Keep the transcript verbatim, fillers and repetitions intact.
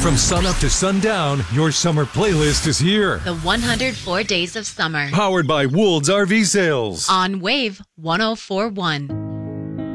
From sunup to sundown, your summer playlist is here. The one hundred four Days of Summer. Powered by Woold's R V Sales. On Wave one oh four point one.